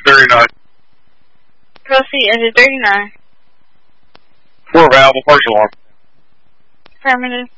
39. Proceed, exit 39. 4 available, partial alarm. Affirmative.